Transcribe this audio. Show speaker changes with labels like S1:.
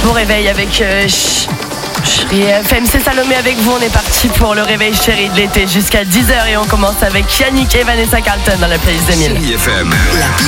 S1: beau réveil avec Chérie FM. C'est Salomé avec vous. On est parti pour le réveil chéri de l'été jusqu'à 10h et on commence avec Yannick et Vanessa Carlton dans la playlist 2000.
S2: Chérie FM.